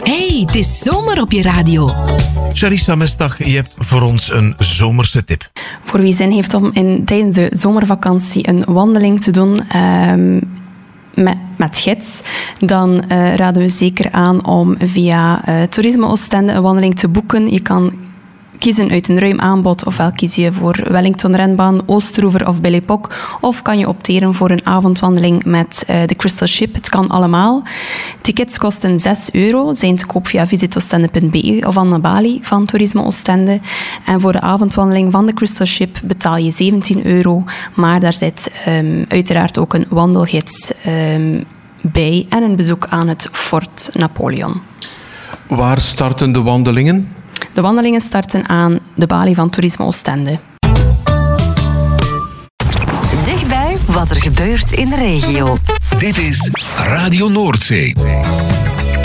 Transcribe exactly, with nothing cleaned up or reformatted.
Hey, het is zomer op je radio. Charissa Mestag, je hebt voor ons een zomerse tip. Voor wie zin heeft om in, tijdens de zomervakantie een wandeling te doen um, met, met gids, dan uh, raden we zeker aan om via uh, Toerisme Oostende een wandeling te boeken. Je kan kiezen uit een ruim aanbod, ofwel kies je voor Wellington Renbaan, Oosteroever of Belle Époque, of kan je opteren voor een avondwandeling met uh, de Crystal Ship. Het kan allemaal. Tickets kosten zes euro, zijn te koop via visitoostende punt b e of Anna Bali van Toerisme Oostende. En voor de avondwandeling van de Crystal Ship betaal je zeventien euro, maar daar zit um, uiteraard ook een wandelgids um, bij en een bezoek aan het Fort Napoleon. Waar starten de wandelingen? De wandelingen starten aan de balie van Toerisme Oostende. Dichtbij wat er gebeurt in de regio. Dit is Radio Noordzee.